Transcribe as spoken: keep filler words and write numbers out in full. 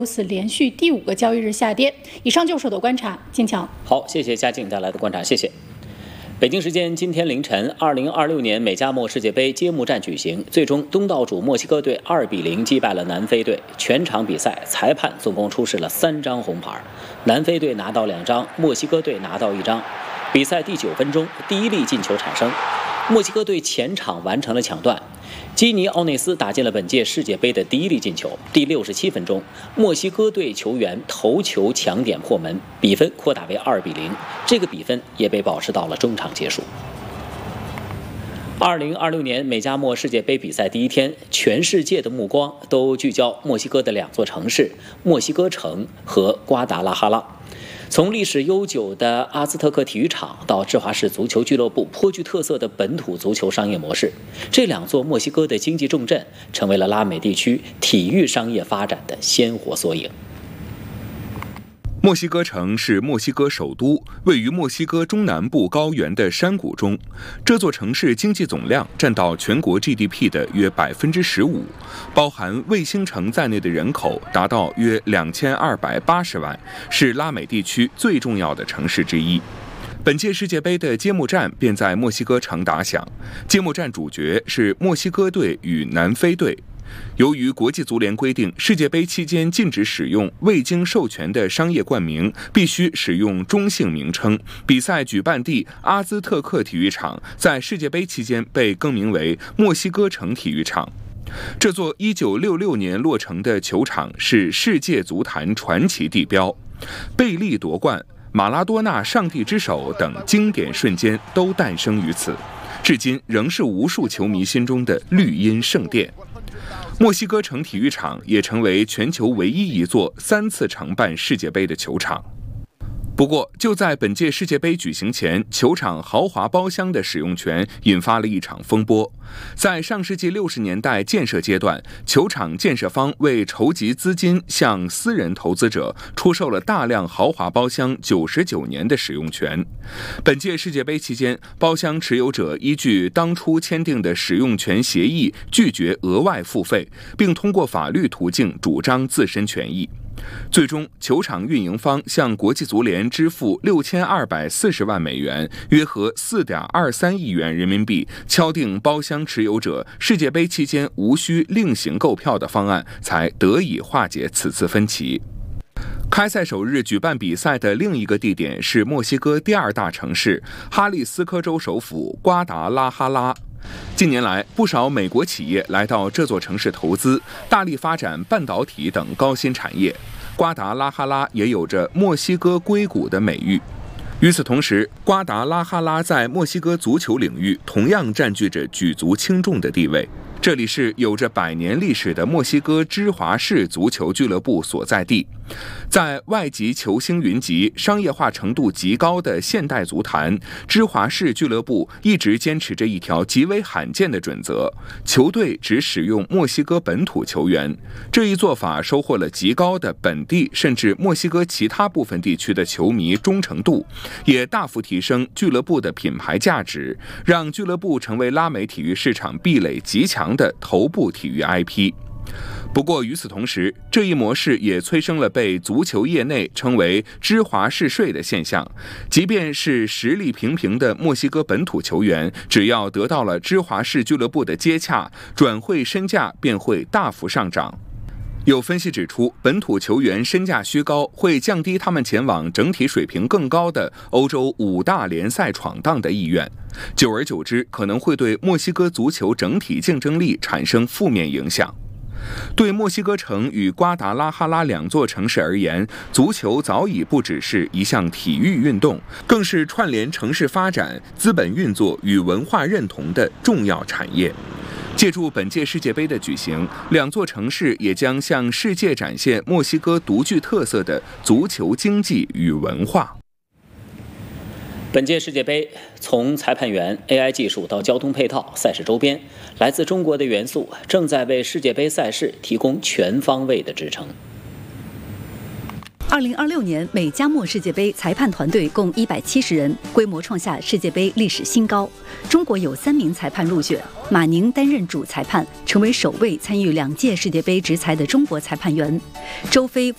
如此连续第五个交易日下跌。以上就是我的观察，金强。 好，谢谢嘉靖带来的观察，谢谢。北京时间今天凌晨，二零二六年美加墨世界杯揭幕战举行，最终东道主墨西哥队二比零击败了南非队。全场比赛裁判总共出示了三张红牌，南非队拿到两张，墨西哥队拿到一张。比赛第九分钟，第一粒进球产生，墨西哥队前场完成了抢断。基尼奥内斯打进了本届世界杯的第一粒进球。第六十七分钟，墨西哥队球员头球抢点破门，比分扩大为二比零。这个比分也被保持到了中场结束。二零二六年美加墨世界杯比赛第一天，全世界的目光都聚焦墨西哥的两座城市——墨西哥城和瓜达拉哈拉。从历史悠久的阿兹特克体育场到芝华士足球俱乐部颇具特色的本土足球商业模式，这两座墨西哥的经济重镇成为了拉美地区体育商业发展的鲜活缩影。 墨西哥城是墨西哥首都，位于墨西哥中南部高原的山谷中。这座城市经济总量占到全国 G D P 的约百分之十五，包含卫星城在内的人口达到约两千二百八十万，是拉美地区最重要的城市之一。本届世界杯的揭幕战便在墨西哥城打响，揭幕战主角是墨西哥队与南非队。由于国际足联规定，世界杯期间禁止使用未经授权的商业冠名，必须使用中性名称。比赛举办地阿兹特克体育场在世界杯期间被更名为墨西哥城体育场。这座一九六六年落成的球场是世界足坛传奇地标，贝利夺冠、马拉多纳上帝之手等经典瞬间都诞生于此，至今仍是无数球迷心中的绿茵圣殿。墨西哥城体育场也成为全球唯一一座三次承办世界杯的球场。不过，就在本届世界杯举行前，球场豪华包厢的使用权引发了一场风波。在上世纪六十年代建设阶段，球场建设方为筹集资金，向私人投资者出售了大量豪华包厢九十九年的使用权。本届世界杯期间，包厢持有者依据当初签订的使用权协议，拒绝额外付费，并通过法律途径主张自身权益。最终，球场运营方向国际足联支付六千二百四十万美元，约合四点二三亿元人民币，敲定包厢持有者世界杯期间无需另行购票的方案，才得以化解此次分歧。开赛首日举办比赛的另一个地点是墨西哥第二大城市哈利斯科州首府瓜达拉哈拉。近年来，不少美国企业来到这座城市投资，大力发展半导体等高新产业。瓜达拉哈拉也有着墨西哥硅谷的美誉。与此同时，瓜达拉哈拉在墨西哥足球领域同样占据着举足轻重的地位。这里是有着百年历史的墨西哥芝华士足球俱乐部所在地。在外籍球星云集、商业化程度极高的现代足坛，芝华士俱乐部一直坚持着一条极为罕见的准则：球队只使用墨西哥本土球员。这一做法收获了极高的本地甚至墨西哥其他部分地区的球迷忠诚度，也大幅提升俱乐部的品牌价值，让俱乐部成为拉美体育市场壁垒极强的头部体育 I P。不过与此同时，这一模式也催生了被足球业内称为芝华士税的现象。即便是实力平平的墨西哥本土球员，只要得到了芝华士俱乐部的接洽，转会身价便会大幅上涨。有分析指出，本土球员身价虚高，会降低他们前往整体水平更高的欧洲五大联赛闯荡的意愿，久而久之，可能会对墨西哥足球整体竞争力产生负面影响。对墨西哥城与瓜达拉哈拉两座城市而言，足球早已不只是一项体育运动，更是串联城市发展、资本运作与文化认同的重要产业。借助本届世界杯的举行，两座城市也将向世界展现墨西哥独具特色的足球经济与文化。 本届世界杯，从裁判员、A I 技术到交通配套、赛事周边，来自中国的元素正在为世界杯赛事提供全方位的支撑。 二零二六年美加墨世界杯裁判团队共一百七十人，规模创下世界杯历史新高。中国有三名裁判入选，马宁担任主裁判，成为首位参与两届世界杯执裁的中国裁判员。周飞